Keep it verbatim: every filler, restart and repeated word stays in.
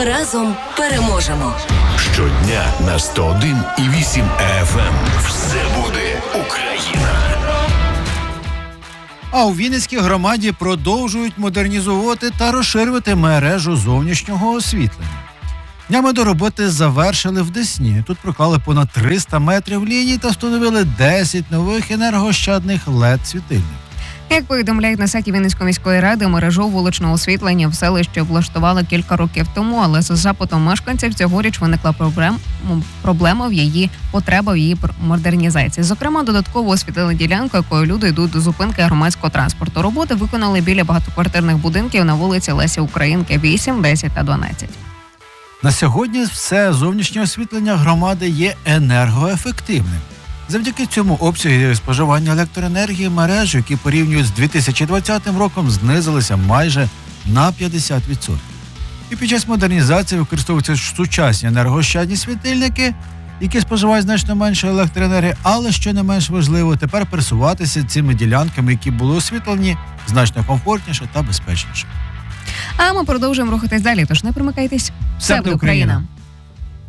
Разом переможемо. Щодня на сто один і вісім еф ем. Все буде Україна. А у Вінницькій громаді продовжують модернізувати та розширювати мережу зовнішнього освітлення. Днями до роботи завершили в Десні. Тут проклали понад триста метрів ліній та встановили десять нових енергоощадних лед-світильників. Як повідомляють на сайті Вінницької міської ради, мережу вуличного освітлення в селищі влаштували кілька років тому, але за запитом мешканців цьогоріч виникла проблем, проблема в її потреба в її модернізації. Зокрема, додатково освітлили ділянку, якою люди йдуть до зупинки громадського транспорту. Роботи виконали біля багатоквартирних будинків на вулиці Лесі Українки вісім, десять та дванадцять. На сьогодні все зовнішнє освітлення громади є енергоефективним. Завдяки цьому обсяги споживання електроенергії мережі, які порівнюють з дві тисячі двадцятим роком, знизилися майже на п'ятдесят відсотків. І під час модернізації використовуються сучасні енергоощадні світильники, які споживають значно менше електроенергії, але, що не менш важливо, тепер пересуватися цими ділянками, які були освітлені, значно комфортніше та безпечніше. А ми продовжуємо рухатись далі, тож не примикайтесь. Все буде Україна!